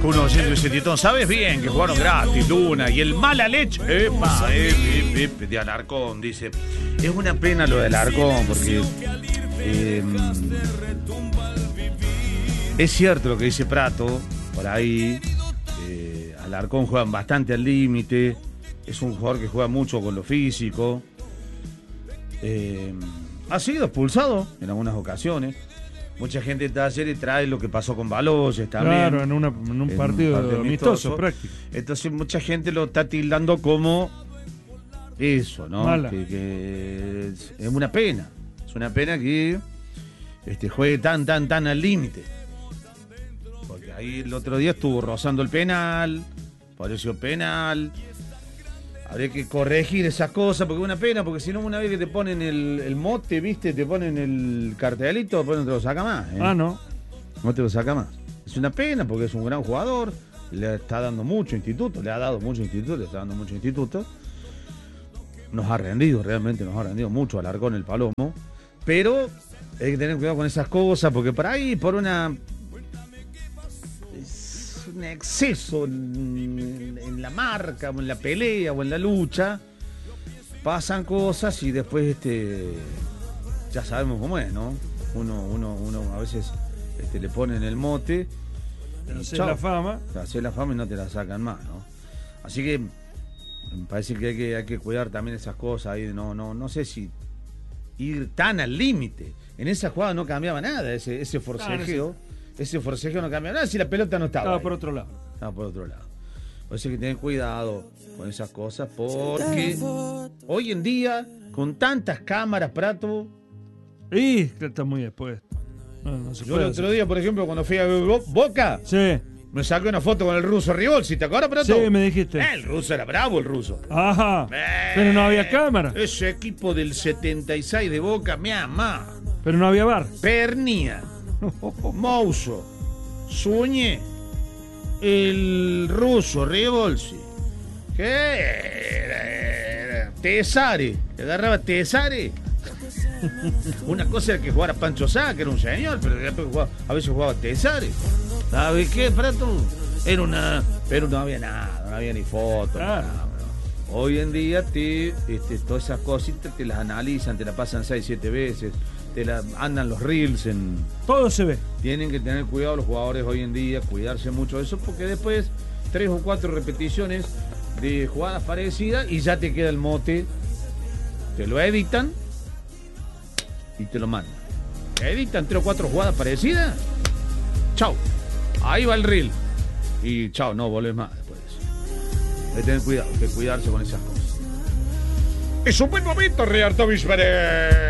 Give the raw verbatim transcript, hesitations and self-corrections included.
uno doscientos dice, Titón, ¿sabes bien que jugaron gratis, Luna? Y el mala leche, epa, ep, ep, ep, de Alarcón, dice. Es una pena lo de Alarcón, porque eh, es cierto lo que dice Prato, por ahí. Eh, Alarcón juega bastante al límite, es un jugador que juega mucho con lo físico. Eh, ha sido expulsado en algunas ocasiones. Mucha gente de ayer y trae lo que pasó con Baloyes también. Claro, en, una, en un en partido, un partido amistoso, amistoso, práctico. Entonces mucha gente lo está tildando como eso, ¿no? Mala. Que, que es, es una pena. Es una pena que este, juegue tan, tan, tan al límite. Porque ahí el otro día estuvo rozando el penal, pareció penal. Habría que corregir esas cosas, porque es una pena, porque si no, una vez que te ponen el, el mote, ¿viste? Te ponen el cartelito, después no te lo saca más. ¿eh? Ah, no. No te lo saca más. Es una pena, porque es un gran jugador, le está dando mucho instituto, le ha dado mucho instituto, le está dando mucho instituto. Nos ha rendido, realmente nos ha rendido mucho Alarcón el Palomo, pero hay que tener cuidado con esas cosas, porque por ahí, por una... un exceso en, en la marca o en la pelea o en la lucha, pasan cosas y después este ya sabemos cómo es, ¿no? Uno, uno, uno a veces este, le ponen el mote, Hacer la fama. hacer la fama y no te la sacan más, ¿no? Así que me parece que hay que, hay que cuidar también esas cosas ahí, no, no, no sé si ir tan al límite. En esa jugada no cambiaba nada, ese, ese forcejeo. Ah, no sé. Ese forcejeo no cambia nada si la pelota no estaba. Estaba ahí. por otro lado. Estaba por otro lado. Por eso hay que tener cuidado con esas cosas, porque hoy en día, con tantas cámaras, Prato. Y está muy expuesto. No, no se yo puede el otro hacer. día, por ejemplo, cuando fui a Bo- Boca, Sí. me saqué una foto con el ruso Rivolsi, ¿te acuerdas, Prato? Sí, me dijiste. Eh, el ruso era bravo, el ruso. Ajá. Eh, Pero no había cámara. Ese equipo del setenta y seis de Boca, me ama. Pero no había bar. Pernía, Mouso, Suñé, el ruso Rivolsi, ¿qué? Tesare, le agarraba Tesare. Una cosa era que jugara Pancho Sá, que era un señor, pero después jugaba, a veces jugaba Tesare. ¿Sabes qué, Prato? Era una... Pero no había nada, no había ni fotos. Claro. Nada, no. Hoy en día te, este, todas esas cositas te las analizan, te las pasan seis, siete veces, te la, andan los reels en... Todo se ve. Tienen que tener cuidado los jugadores hoy en día, cuidarse mucho de eso, porque después tres o cuatro repeticiones de jugadas parecidas y ya te queda el mote. Te lo editan y te lo mandan. Te editan tres o cuatro jugadas parecidas. Chau. Ahí va el reel. Y chau, no volvés más después de eso. Hay que tener cuidado, hay que cuidarse con esas cosas. Es un buen momento, Riardo Bismarck.